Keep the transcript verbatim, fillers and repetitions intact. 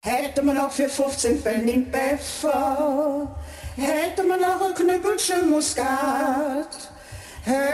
Hätte man noch für fünfzehn Pfennig Pfeffer, hätte man noch ein Knüppelchen Muskat.